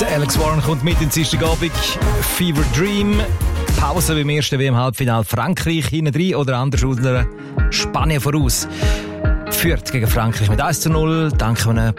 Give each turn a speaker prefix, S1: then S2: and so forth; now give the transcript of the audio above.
S1: Alex Warren kommt mit ins Dienstagabend. Fever Dream. Pause beim ersten WM-Halbfinale. Frankreich hinten drin oder anders aus Spanien voraus. Führt gegen Frankreich mit 1:0. Dank einem